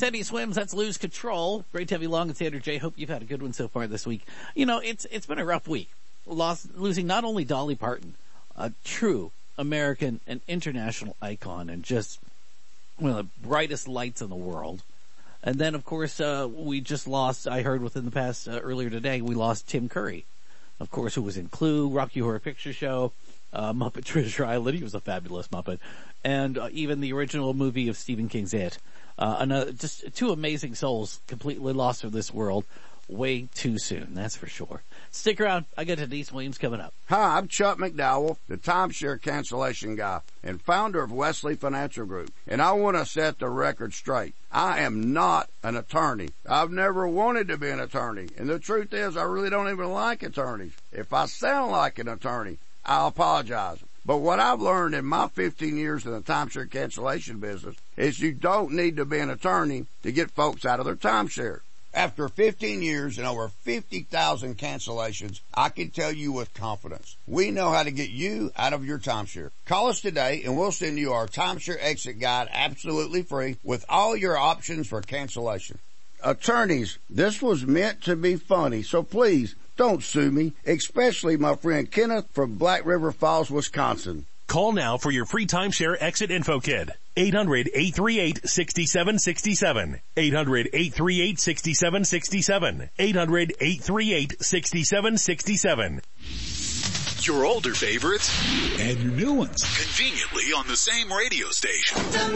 Teddy Swims, that's Lose Control. Great to have you along. It's Andrew J. Hope you've had a good one so far this week. You know, it's been a rough week. Losing not only Dolly Parton, a true American and international icon and just one of the brightest lights in the world. And then, of course, we just lost, I heard within the past, earlier today, we lost Tim Curry. Of course, who was in Clue, Rocky Horror Picture Show, Muppet Treasure Island. He was a fabulous Muppet. And even the original movie of Stephen King's It. Just two amazing souls completely lost from this world way too soon, that's for sure. Stick around. I got Denise Williams coming up. Hi, I'm Chuck McDowell, the timeshare cancellation guy and founder of Wesley Financial Group. And I want to set the record straight. I am not an attorney. I've never wanted to be an attorney. And the truth is, I really don't even like attorneys. If I sound like an attorney, I'll apologize. But what I've learned in my 15 years in the timeshare cancellation business is you don't need to be an attorney to get folks out of their timeshare. After 15 years and over 50,000 cancellations, I can tell you with confidence, we know how to get you out of your timeshare. Call us today and we'll send you our timeshare exit guide absolutely free with all your options for cancellation. Attorneys, this was meant to be funny, so please don't sue me, especially my friend Kenneth from Black River Falls, Wisconsin. Call now for your free timeshare exit info kit. 800-838-6767. 800-838-6767. 800-838-6767. Your older favorites and your new ones conveniently on the same radio station.